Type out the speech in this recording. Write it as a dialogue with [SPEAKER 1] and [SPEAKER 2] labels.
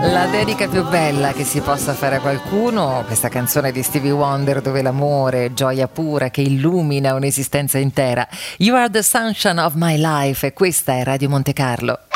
[SPEAKER 1] La dedica più bella che si possa fare a qualcuno, questa canzone di Stevie Wonder dove l'amore è gioia pura che illumina un'esistenza intera. You are the sunshine of my life, e questa è Radio Monte Carlo.